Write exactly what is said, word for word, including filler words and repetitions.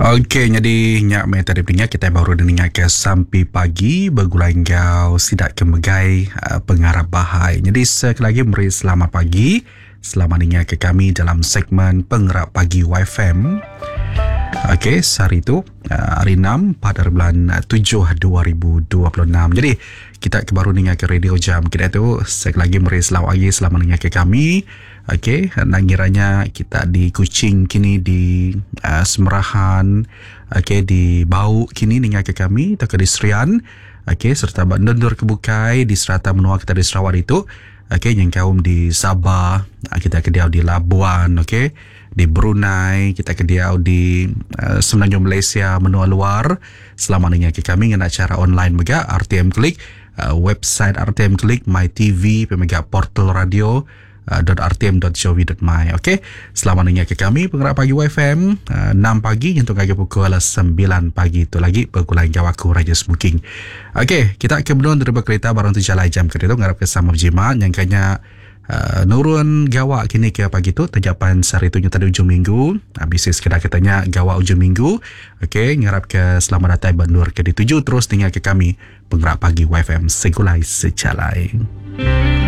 Okey, jadi nyak mai tadi punya kita baru dengar ke sampai pagi bergulang gau sidak kemegai uh, pengarap bahai. Jadi sekali lagi beri selamat pagi. Selamat dengar ke kami dalam segmen Pengarap Pagi Y F M. Okey, hari itu uh, hari enam pada bulan tujuh dua ribu dua puluh enam. Jadi kita baru dengar ke radio jam kita tu sekali lagi beri selamat pagi, selamat dengar ke kami. Okey, nangiranya kita di Kuching kini di uh, Semerahan, okey di Bau kini dengar ke kami, tak di Serian, okey serta Bandar Kebukai di Serata Menua kita di Sarawak itu, okey yang kaum di Sabah, kita kediau di Labuan, okey di Brunei, kita kediau di uh, Semenanjung Malaysia, menua luar. Selamat dengar ke kami dengan acara online mega R T M Klik, uh, website R T M Klik, MyTV, pemega portal radio Uh, .rtm.gov.my. Okey, selamat dengar ke kami Pengarap Pagi Y F M uh, enam pagi untuk kaki pukul sembilan pagi itu lagi bergulang gawaku Raja Smoking. Okey, kita kemudian dari berkereta barang tu jalan jam kereta ngarap ke sama berjima yang kanya uh, nurun gawa kini ke pagi tu terjapan sehari tu tadi ujung minggu. Habis sekedar katanya gawa ujung minggu. Okey, ngarap ke selamat datang Bandur ke dituju terus dengar ke kami Pengarap Pagi Y F M segulai sejalai.